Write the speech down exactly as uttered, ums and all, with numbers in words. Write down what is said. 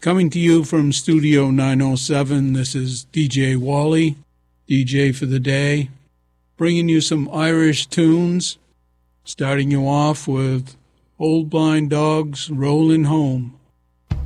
Coming to you from Studio nine oh seven, this is D J Wally, D J for the day, bringing you some Irish tunes, starting you off with Old Blind Dogs Rollin' Home.